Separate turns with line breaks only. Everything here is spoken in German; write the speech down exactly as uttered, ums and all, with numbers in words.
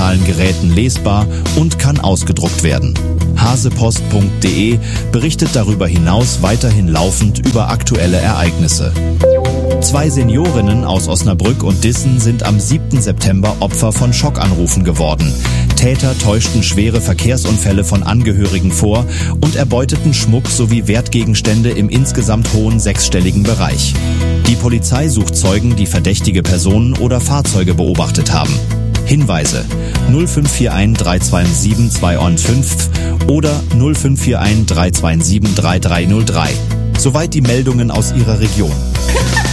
digitalen Geräten lesbar und kann ausgedruckt werden. hasepost punkt de berichtet darüber hinaus weiterhin laufend über aktuelle Ereignisse. Zwei Seniorinnen aus Osnabrück und Dissen sind am siebten September Opfer von Schockanrufen geworden. Täter täuschten schwere Verkehrsunfälle von Angehörigen vor und erbeuteten Schmuck sowie Wertgegenstände im insgesamt hohen sechsstelligen Bereich. Die Polizei sucht Zeugen, die verdächtige Personen oder Fahrzeuge beobachtet haben. Hinweise: null fünf vier eins drei zwei sieben zwei eins fünf oder null fünf vier eins drei zwei sieben drei drei null drei. Soweit die Meldungen aus Ihrer Region.